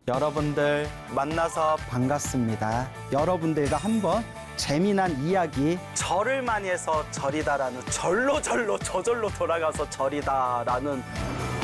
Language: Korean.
여러분들 만나서 반갑습니다. 여러분들과 한번 재미난 이야기 절을 많이 해서 절이다라는 절로 저절로 돌아가서 절이다라는